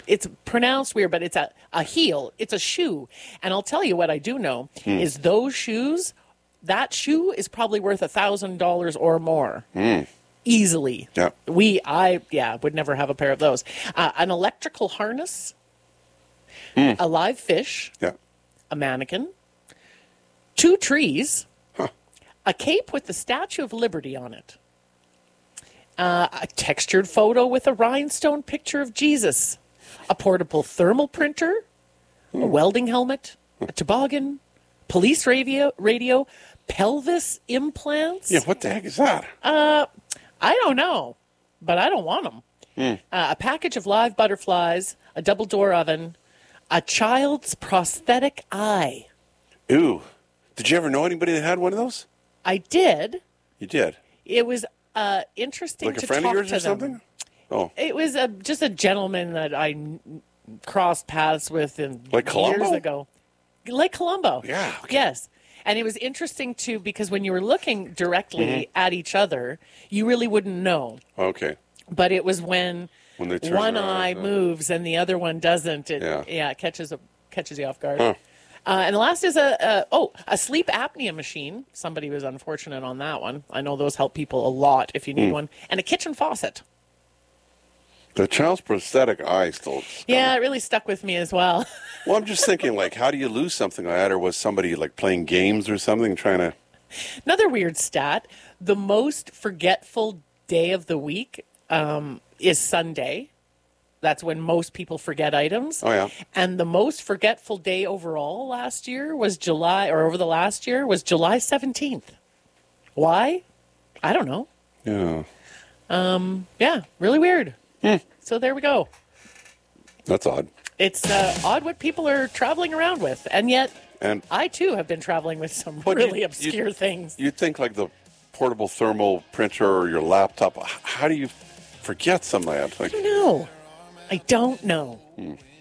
it's pronounced weird, but it's a heel. It's a shoe. And I'll tell you what I do know is those shoes, that shoe is probably worth $1,000 or more. Easily. Yeah. I would never have a pair of those. An electrical harness, a live fish, a mannequin, 2 trees, a cape with the Statue of Liberty on it, a textured photo with a rhinestone picture of Jesus, a portable thermal printer, a welding helmet, a toboggan, police radio, pelvis implants. Yeah, what the heck is that? I don't know, but I don't want them. A package of live butterflies, a double-door oven, a child's prosthetic eye. Ooh. Did you ever know anybody that had one of those? I did. You did? It was interesting Like to a friend talk of yours to or them. something? Oh. It was just a gentleman that I crossed paths with Like Columbo? years ago. Like Columbo. Yeah, okay. Yes. And it was interesting, too, because when you were looking directly at each other, you really wouldn't know. Okay. But it was when When they turn one around, eye moves and the other one doesn't. It catches you off guard. Huh. And the last is a sleep apnea machine. Somebody was unfortunate on that one. I know those help people a lot if you need one. And a kitchen faucet. The child's prosthetic eye still. Yeah, it really stuck with me as well. Well, I'm just thinking, like, how do you lose something like that? Or was somebody, like, playing games or something, trying to... Another weird stat, the most forgetful day of the week is Sunday. That's when most people forget items. Oh, yeah. And the most forgetful day overall last year was July 17th. Why? I don't know. Yeah. Yeah, really weird. So there we go. That's odd. It's odd what people are traveling around with. And yet, And I too have been traveling with some But really you- obscure things. you'd think, like, the portable thermal printer or your laptop, how do you forget something like that? Like, No, I don't know.